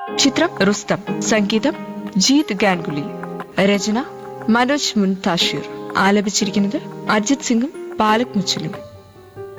ചിത്രം റുസ്തം. സംഗീതം ജീത് ഗാൻഗുലി. രചന മനോജ് മുൻതാഷിർ. ആലപിച്ചിരിക്കുന്നത് അർജിത് സിംഗും പാലക് മുച്ചലും.